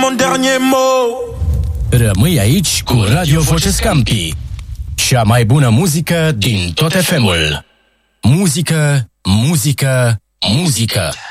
mon dernier mot. Rămâi aici cu Radio Voce Scampi. Cea mai bună muzică din tot FM-ul. Muzică, muzică, muzică.